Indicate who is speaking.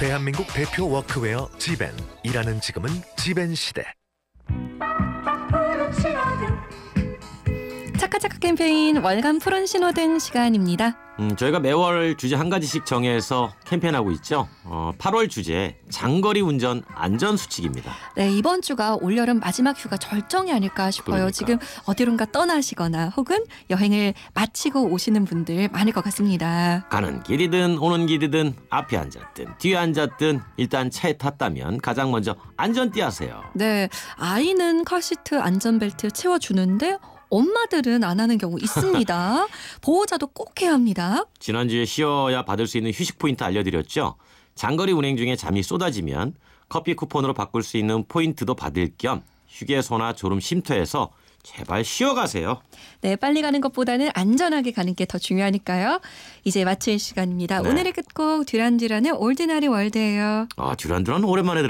Speaker 1: 대한민국 대표 워크웨어 지벤. 일하는 지금은 지벤 시대.
Speaker 2: 차카차카 캠페인 월간 푸른 신호등 시간입니다.
Speaker 3: 저희가 매월 주제 한 가지씩 정해서 캠페인하고 있죠. 8월 주제 장거리 운전 안전수칙입니다.
Speaker 2: 네, 이번 주가 올여름 마지막 휴가 절정이 아닐까 싶어요.
Speaker 3: 그러니까.
Speaker 2: 지금 어디론가 떠나시거나 혹은 여행을 마치고 오시는 분들 많을 것 같습니다.
Speaker 3: 가는 길이든 오는 길이든 앞에 앉았든 뒤에 앉았든 일단 차에 탔다면 가장 먼저 안전띠 하세요.
Speaker 2: 네, 아이는 카시트 안전벨트 채워주는데 엄마들은 안 하는 경우 있습니다. 보호자도 꼭 해야 합니다.
Speaker 3: 지난주에 쉬어야 받을 수 있는 휴식 포인트 알려드렸죠. 장거리 운행 중에 잠이 쏟아지면 커피 쿠폰으로 바꿀 수 있는 포인트도 받을 겸 휴게소나 졸음 쉼터에서 제발 쉬어가세요.
Speaker 2: 네, 빨리 가는 것보다는 안전하게 가는 게 더 중요하니까요. 이제 마칠 시간입니다.
Speaker 3: 네.
Speaker 2: 오늘의 끝곡 듀란듀란의 올디나리 월드예요.
Speaker 3: 듀란듀란 오랜만에